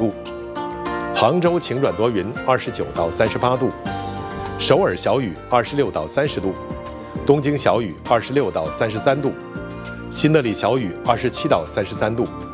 度。杭州晴转多云，29到38度；首尔小雨，26到30度；东京小雨，26到33度；新德里小雨，27到33度。